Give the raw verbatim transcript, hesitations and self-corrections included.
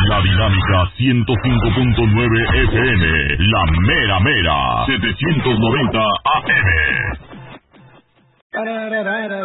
La Dinámica ciento cinco punto nueve F M, La Mera Mera, setecientos noventa A M.